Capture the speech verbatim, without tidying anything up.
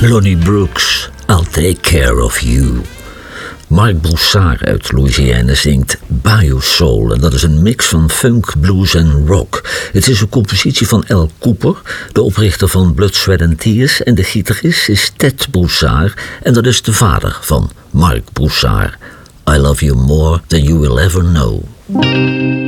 Lonnie Brooks, I'll Take Care of You. Marc Broussard uit Louisiana zingt Bayou Soul en dat is een mix van funk, blues en rock. Het is een compositie van Al Cooper, de oprichter van Blood, Sweat and Tears, en de gitarist is Ted Broussard en dat is de vader van Marc Broussard. I love you more than you will ever know.